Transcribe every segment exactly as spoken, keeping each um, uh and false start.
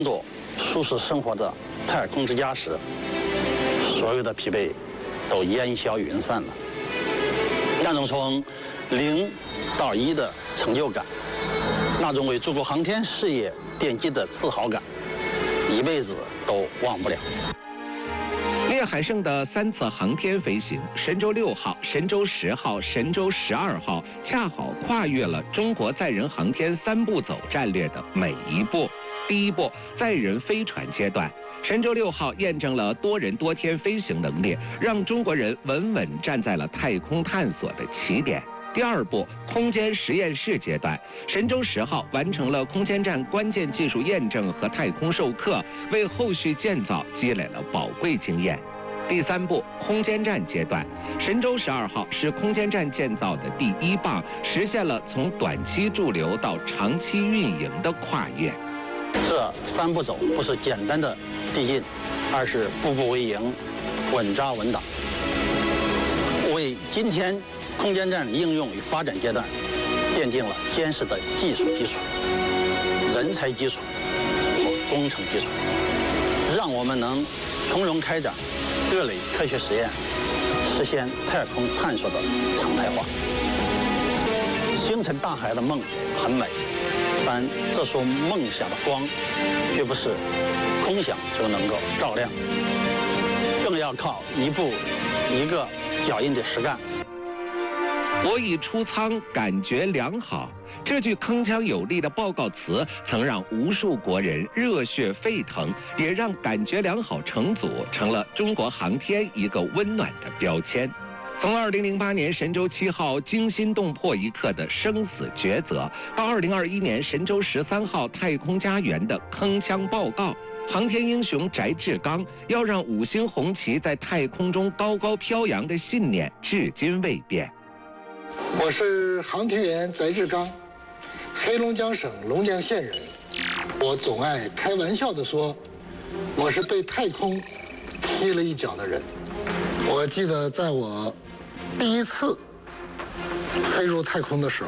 作舒适生活的太空之家时，所有的疲惫都烟消云散了。那种从零到一的成就感，那种为祖国航天事业奠基的自豪感，一辈子都忘不了。 聂海胜的三次航天飞行，神舟六号、神舟十号、神舟十二号，恰好跨越了中国载人航天三步走战略的每一步。第一步，载人飞船阶段，神舟六号验证了多人多天飞行能力，让中国人稳稳站在了太空探索的起点。第二步，空间实验室阶段，神舟十号完成了空间站关键技术验证和太空授课，为后续建造积累了宝贵经验。第三步，空间站阶段，神舟十二号是空间站建造的第一棒，实现了从短期驻留到长期运营的跨越。 这三步走不是简单的递进，而是步步为营，稳扎稳打，为今天空间站应用与发展阶段奠定了坚实的技术基础、人才基础和工程基础，让我们能从容开展各类科学实验，实现太空探索的常态化。星辰大海的梦很美，但这束梦想的光，绝不是空想就能够照亮，更要靠一步一个脚印的实干。 我已出舱，感觉良好。这句铿锵有力的报告词，曾让无数国人热血沸腾，也让感觉良好成组成了中国航天一个温暖的标签。从二零零八年神舟七号惊心动魄一刻的生死抉择，到二零二一年神舟十三号太空家园的铿锵报告，航天英雄翟志刚要让五星红旗在太空中高高飘扬的信念至今未变。 我是航天员翟志刚，黑龙江省龙江县人。我总爱开玩笑地说，我是被太空踢了一脚的人。我记得在我第一次飞入太空的时候，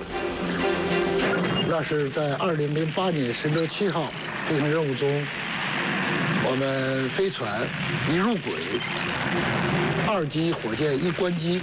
那是在二零零八年神舟七号飞行任务中，我们飞船一入轨，二级火箭一关机，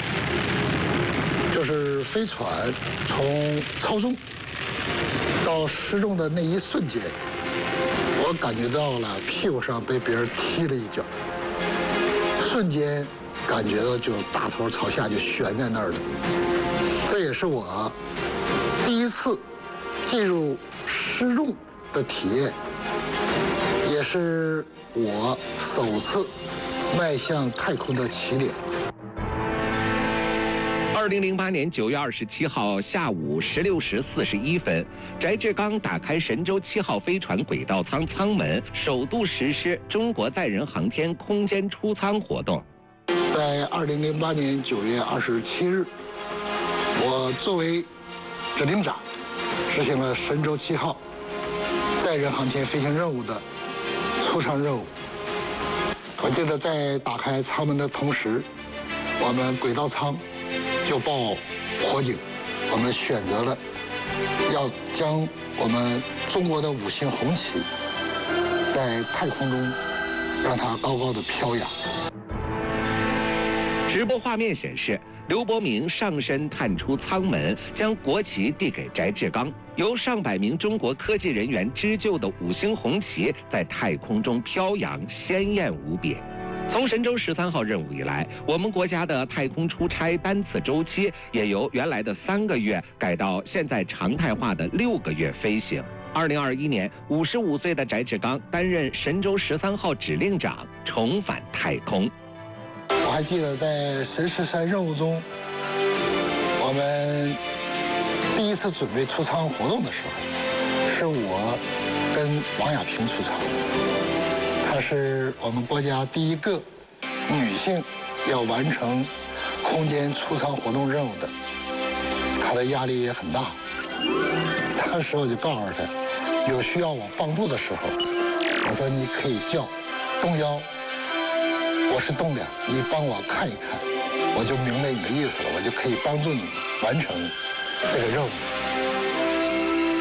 就是飞船从超重到失重的那一瞬间，我感觉到了屁股上被别人踢了一脚，瞬间感觉到就大头朝下就悬在那儿了。这也是我第一次进入失重的体验，也是我首次迈向太空的起点。 二零零八年九月二十七号下午十六时四十一分，翟志刚打开神舟七号飞船轨道舱舱门，首度实施中国载人航天空间出舱活动。 在二零零八年九月二十七日，我作为指令长，执行了神舟七号载人航天飞行任务的出舱任务。我记得在打开舱门的同时，我们轨道舱就报火警，我们选择了要将我们中国的五星红旗在太空中让它高高的飘扬。 直播画面显示，刘伯明上身探出舱门，将国旗递给翟志刚，由上百名中国科技人员织就的五星红旗在太空中飘扬，鲜艳无比。从神舟十三号任务以来，我们国家的太空出差单次周期也由原来的三个月改到现在常态化的六个月飞行。二零二一年，五十五岁的翟志刚担任神舟十三号指令长，重返太空。 我还记得在神十三任务中，我们第一次准备出舱活动的时候，是我跟王亚平出舱。她是我们国家第一个女性要完成空间出舱活动任务的，她的压力也很大。当时我就告诉她，有需要我帮助的时候，我说你可以叫东幺，我是栋梁，你帮我看一看，我就明白你的意思了，我就可以帮助你完成这个任务。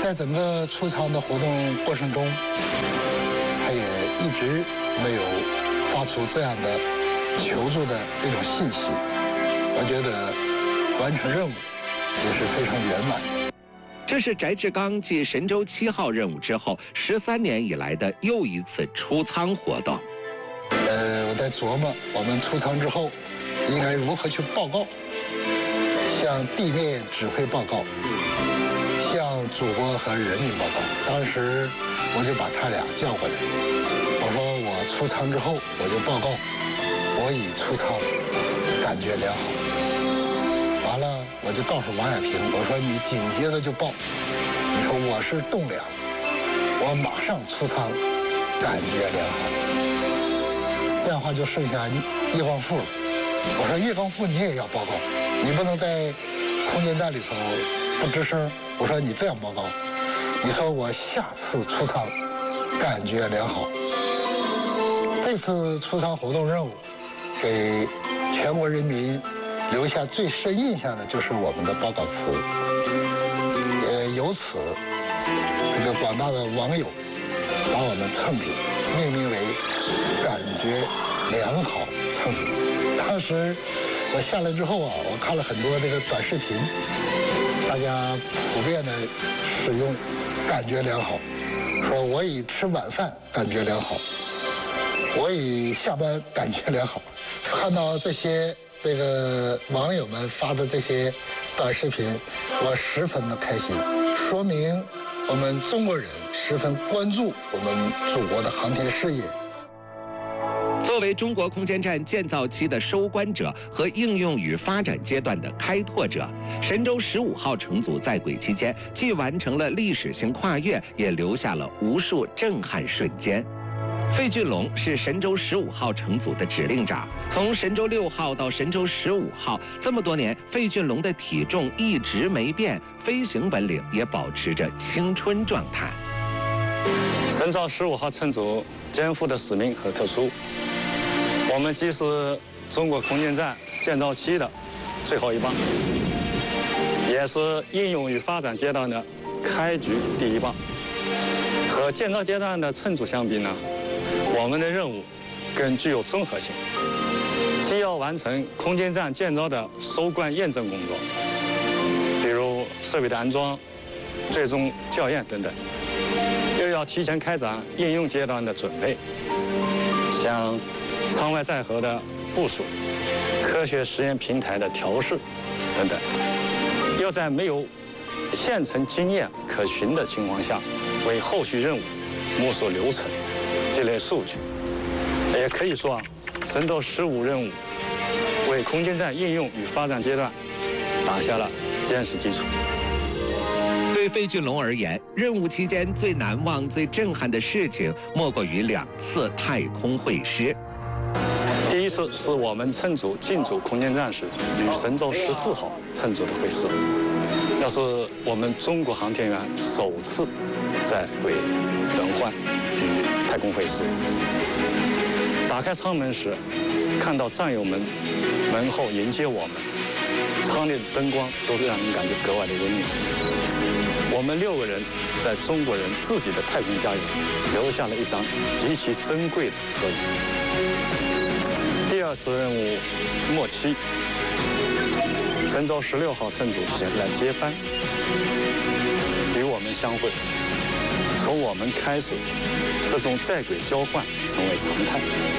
在整个出舱的活动过程中，他也一直没有发出这样的求助的这种信息。我觉得完成任务也是非常圆满。 这是翟志刚继神舟七号任务之后十三年以来的又一次出舱活动。 呃，我在琢磨我们出舱之后应该如何去报告，向地面指挥报告，向祖国和人民报告。当时我就把他俩叫过来，我说我出舱之后我就报告，我已出舱，感觉良好。完了，我就告诉王亚平，我说你紧接着就报，你说我是栋梁，我马上出舱，感觉良好。这样的话就剩下叶光富了。我说叶光富你也要报告，你不能在空间站里头不吱声。我说你这样报告，你说我下次出舱感觉良好。这次出舱活动任务给全国人民留下最深印象的就是我们的报告词，呃，由此这个广大的网友把我们称之命名为感觉良好称之。当时我下来之后啊，我看了很多这个短视频，大家普遍的使用感觉良好，说我已吃晚饭感觉良好，我已下班感觉良好。看到这些这个网友们发的这些短视频，我十分的开心，说明我们中国人十分关注我们祖国的航天事业。 作为中国空间站建造期的收官者和应用与发展阶段的开拓者，神舟十五号乘组在轨期间既完成了历史性跨越，也留下了无数震撼瞬间。费俊龙是神舟十五号乘组的指令长，从神舟六号到神舟十五号，这么多年，费俊龙的体重一直没变，飞行本领也保持着青春状态。 神舟十五号乘组肩负的使命很特殊，我们既是中国空间站建造期的最后一棒，也是应用与发展阶段的开局第一棒。和建造阶段的乘组相比呢，我们的任务更具有综合性，既要完成空间站建造的收官验证工作，比如设备的安装、最终校验等等，又要提前开展应用阶段的准备，像舱外载荷的部署、科学实验平台的调试等等，要在没有现成经验可循的情况下，为后续任务摸索流程、积累数据。也可以说啊，神舟十五任务为空间站应用与发展阶段打下了坚实基础。 对费俊龙而言，任务期间最难忘、最震撼的事情，莫过于两次太空会师。 第一次是我们乘组进驻空间站时，与神舟十四号乘组的会师，那是我们中国航天员首次在轨轮换与太空会师。打开舱门时，看到战友们门后迎接我们，舱内的灯光都是让人感觉格外的温暖。我们六个人在中国人自己的太空家园留下了一张极其珍贵的合影。第二次任务末期，神舟十六号乘组前来接班，与我们相会。从我们开始，这种在轨交换成为常态，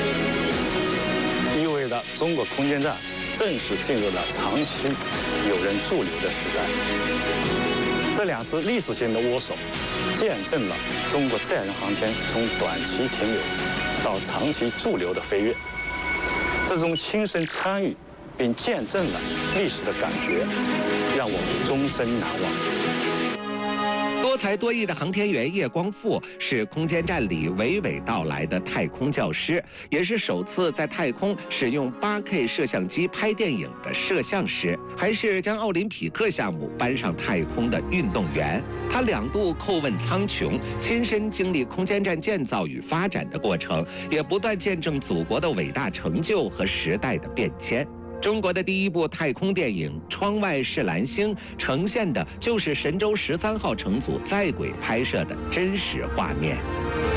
意味着中国空间站正式进入了长期有人驻留的时代。这两次历史性的握手，见证了中国载人航天从短期停留到长期驻留的飞跃。这种亲身参与并见证了历史的感觉，让我们终身难忘。 多才多艺的航天员叶光富是空间站里娓娓道来的太空教师，也是首次在太空使用 八 K 摄像机拍电影的摄像师，还是将奥林匹克项目搬上太空的运动员。他两度叩问苍穹，亲身经历空间站建造与发展的过程，也不断见证祖国的伟大成就和时代的变迁。 中国的第一部太空电影《窗外是蓝星》呈现的就是神舟十三号乘组在轨拍摄的真实画面。